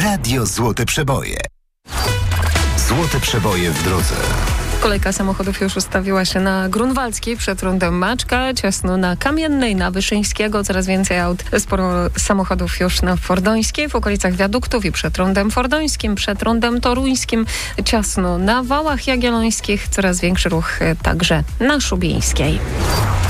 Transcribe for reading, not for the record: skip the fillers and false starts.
Radio Złote Przeboje. Złote Przeboje w drodze. Kolejka samochodów już ustawiła się na Grunwaldzkiej przed rondem Maczka, ciasno na Kamiennej, na Wyszyńskiego, coraz więcej aut, sporo samochodów już na Fordońskiej, w okolicach wiaduktów i przed rondem Fordońskim, przed rondem Toruńskim, ciasno na Wałach Jagiellońskich, coraz większy ruch także na Szubińskiej.